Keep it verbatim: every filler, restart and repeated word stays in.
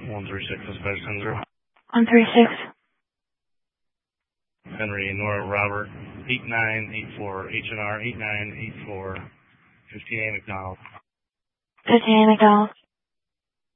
one three six, dispatch ten zero. one three six. Henry, Nora, Robert, eight nine eight four, H N R eight nine eight four, fifteen A McDonald. fifteen A McDonald.